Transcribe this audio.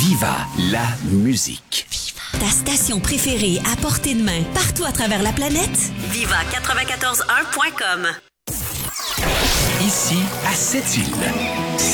Viva la musique. Ta station préférée à portée de main, partout à travers la planète? Viva941.com. Ici, à Sept-Îles.